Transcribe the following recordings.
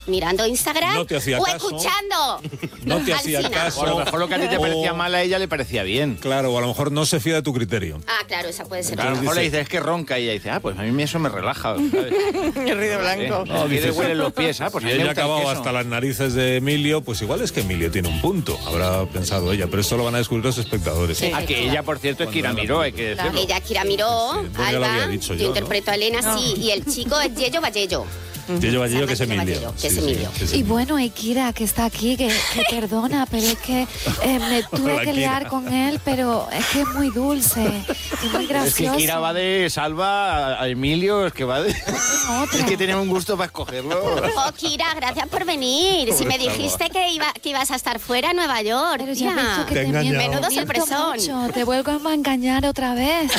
mirando Instagram no te hacía o caso, escuchando. No te hacía caso. O a lo mejor lo que a ti te parecía mal a ella le parecía bien. Claro, o a lo mejor no se fía de tu criterio. Ah, claro, esa puede ser. A lo mejor le dices, es que ronca, y ella dice, pues a mí eso me relaja, ¿sabes? El ruido blanco. No, Que le dices, huelen los pies, pues a y mí me ella gusta el acababa queso. hasta las narices de Emilio, pues igual es que Emilio tiene un punto, habrá pensado ella, pero esto lo van a descubrir los espectadores. Sí. Ah, que ella, por cierto, es Kira Miró, hay que decirlo. Ella es Kira Miró, Sí, pues ya lo Alba, había dicho yo yo, interpreto a Elena, sí, y el chico es Yello Vallello. Yello Vallello, que es Se llama Yello Emilio. Vallello, que es Emilio. que es Y bueno, y Kira, que está aquí, que perdona, pero es que me tuve Hola, que Kira. liar con él, pero es que es muy dulce y muy Es que gracioso. Kira va de Salva a Emilio, es que va de... Es que tenemos un gusto para escogerlo. Oh, Kira, gracias por venir. Si me dijiste que ibas a estar fuera en Nueva York, Pero ya ves tú que Te he te engañado. Menudo miento sorpresón. mucho, te vuelvo a engañar otra vez.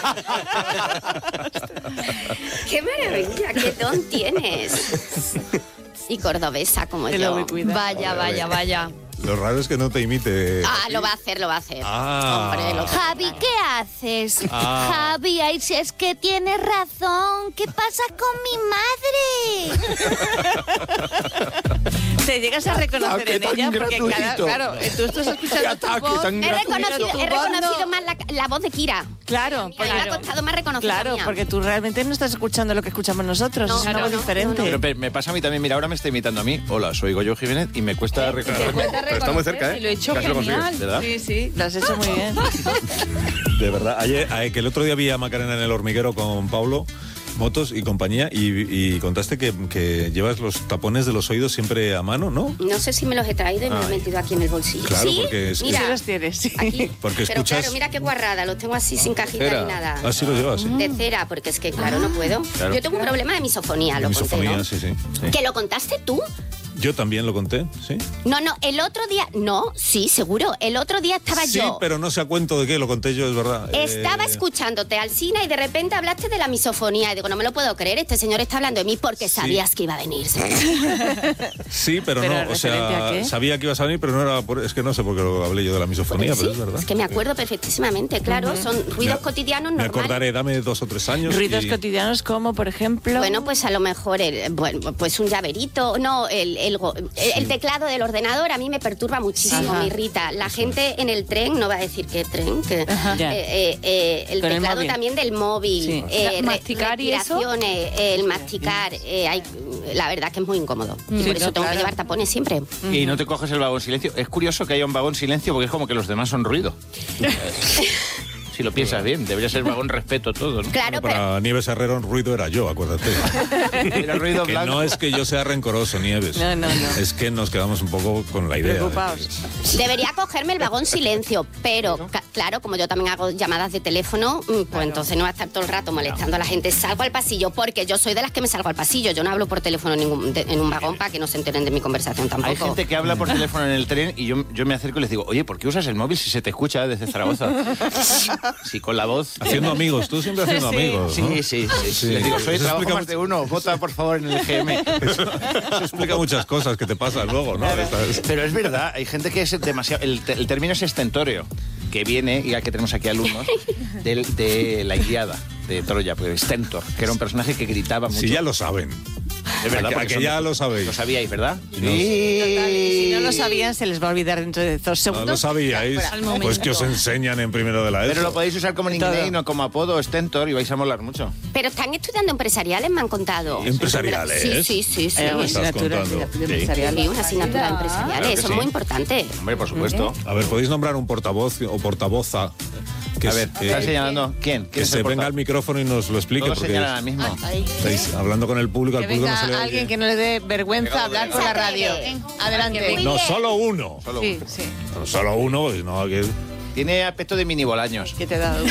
¡Qué maravilla! ¡Qué don tienes! Y cordobesa como Te yo. lo voy a cuidar. Vaya. Lo raro es que no te imite. Ah, lo va a hacer. Ah. Hombre, Javi, ¿qué haces? Ah. Javi, ay, si es que tienes razón. ¿Qué pasa con mi madre? Te llegas a reconocer qué en tan ella porque gratuito. claro, tú estás escuchando tu voz. He reconocido más la voz de Kira. Claro, A mí me ha costado más reconocer la claro, mía. porque tú realmente no estás escuchando lo que escuchamos nosotros, No, es una no, voz no, diferente. Pero me pasa a mí también, mira, ahora me está imitando a mí. Hola, soy Goyo Jiménez y me cuesta reconocerme. Pero está muy cerca, ¿eh? Y lo he hecho Casi lo consigues, genial. ¿verdad? Sí, lo has hecho muy bien. De verdad, ayer, que el otro día vi a Macarena en el hormiguero con Pablo Motos y compañía y contaste que llevas los tapones de los oídos siempre a mano, ¿no? No sé si me los he traído y me los he metido aquí en el bolsillo. Claro, ¿Sí? porque es- Mira, Sí los tienes, sí. aquí. Porque Pero escuchas- claro, mira qué guarrada, los tengo así sin cajita Cera. ni nada. Así lo llevas, ¿sí? De cera, porque es que claro, no puedo. Claro. Yo tengo un problema de misofonía, lo Misofonía, conté, ¿no? sí. ¿Que lo contaste tú? Yo también lo conté, ¿sí? No, el otro día... No, sí, seguro. El otro día estaba Sí, yo... pero no sé a cuento de qué, lo conté yo, es verdad. Estaba escuchándote, Alsina, y de repente hablaste de la misofonía. Y digo, no me lo puedo creer, este señor está hablando de mí porque sabías que iba a venir. Sí, pero ¿Pero no, o referente a sea, qué? sabía que ibas a venir, pero no era es que no sé por qué lo hablé yo de la misofonía, Sí, pero es verdad. es que me acuerdo perfectísimamente, claro. Son ruidos cotidianos Me normales. acordaré, dame 2 o 3 años. Ruidos y- cotidianos como, por ejemplo... Bueno, pues a lo mejor pues un llaverito, no, el teclado del ordenador a mí me perturba muchísimo, Ajá. me irrita. La gente en el tren, no va a decir qué tren, que Ya. el Con el teclado móvil. también del móvil, Sí. ¿Masticar y eso? respiraciones, el masticar, la verdad que es muy incómodo. Y Sí, por eso no, tengo que claro. llevar tapones siempre. Y no te coges el vagón silencio. Es curioso que haya un vagón silencio porque es como que los demás son ruido. Si lo piensas bien, debería ser vagón respeto todo, ¿no? Claro, pero Para Nieves Herrero, ruido era yo, acuérdate. Era ruido Que blanco. no es que yo sea rencoroso, Nieves. No. Es que nos quedamos un poco con la idea. Preocupados. debería cogerme el vagón silencio, pero claro, como yo también hago llamadas de teléfono, pues entonces no va a estar todo el rato molestando a la gente. Salgo al pasillo, porque yo soy de las que me salgo al pasillo. Yo no hablo por teléfono en un vagón para que no se enteren de mi conversación tampoco. Hay gente que habla por teléfono en el tren y yo me acerco y les digo, oye, ¿por qué usas el móvil si se te escucha desde Zaragoza? Sí, con la voz. Haciendo amigos, tú siempre haciendo Sí. amigos, ¿no? Sí. Sí. Les digo, soy Eso trabajo explica más de uno, vota por favor en el GM. Eso explica muchas cosas que te pasan luego, ¿no? Pero es verdad, hay gente que es demasiado... El término es estentorio, que viene, y que tenemos aquí alumnos, de la Ilíada, de Troya, pues Stentor, que era un personaje que gritaba mucho. Si ya lo saben. Es verdad, A porque que son- ya lo sabéis. Lo sabíais, ¿verdad? Total, y si no lo sabían, se les va a olvidar dentro de 2 No segundos. lo sabíais. Al momento. Pues que os enseñan en primero de la ESO. Pero lo podéis usar como nickname, Todo. no como apodo, Stentor, y vais a molar mucho. Pero están estudiando empresariales, me han contado. ¿Empresariales? Sí. ¿Me estás contando? Sí, una asignatura de empresariales, Claro que eso sí. es muy importante. Hombre, por supuesto. A ver, ¿podéis nombrar un portavoz o portavoza que, A ver, ¿están señalando quién? que ¿Quién es se el venga portavoz? al micrófono y nos lo explique? Todos Porque señalan al mismo. estáis hablando con el público, al Que público venga no se le oye. alguien que no le dé vergüenza hablar por la radio. Adelante. No, solo uno. Solo Sí, uno. sí. No, solo uno, pues no, que... Tiene aspecto de mini bolaños. ¿Qué te he dado?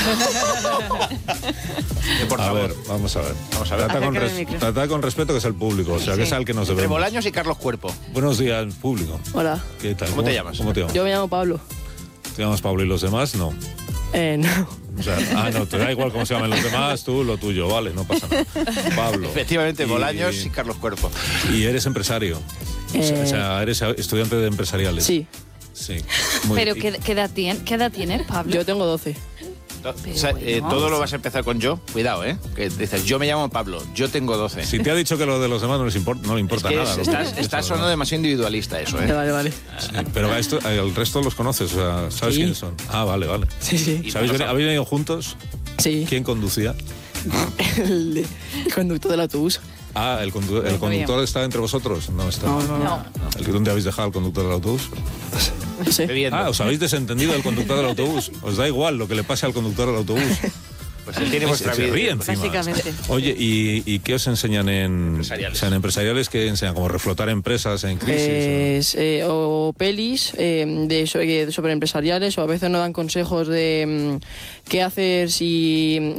Por A favor. ver, vamos a ver. Vamos a ver. Trata con, Acércame el micro. trata con respeto, que es el público, o sea, que es al que nos Entre debemos. Bolaños y Carlos Cuerpo. Buenos días, público. Hola, ¿Qué tal? ¿Cómo te llamas? ¿Cómo te llamas? yo me llamo Pablo. ¿Te llamas Pablo y los demás? No. No. O sea, no, te da igual cómo se llaman los demás, tú lo tuyo, vale, no pasa nada. Pablo. Efectivamente, Bolaños y Carlos Cuerpo. Y eres empresario. O sea, eres estudiante de empresariales. Sí, Sí. Muy Pero bien. ¿qué edad tienes, Pablo? yo tengo 12. Todo lo vas a empezar con yo. Cuidado, ¿eh? Que dices, yo me llamo Pablo, yo tengo 12. Si te ha dicho que lo de los demás no le importa Es que nada. estás sonando demasiado individualista eso, ¿eh? Vale. Sí, pero el resto los conoces, o sea, ¿sabes Sí. quiénes son? Ah, vale. Sí. ¿Habéis venido juntos? Sí. ¿Quién conducía? El conductor del autobús. Ah, ¿el conductor está entre vosotros? No está. No. ¿Dónde habéis dejado al conductor del autobús? No sé. Bebiendo. Ah, os habéis desentendido del conductor del autobús. Os da igual lo que le pase al conductor del autobús. Pues él tiene vuestra Se vida. ríe encima. Básicamente. Oye, ¿y qué os enseñan en Empresariales. O sea, en empresariales? ¿Qué enseñan? ¿Como reflotar empresas en crisis? O pelis sobre empresariales, o a veces nos dan consejos de qué hacer si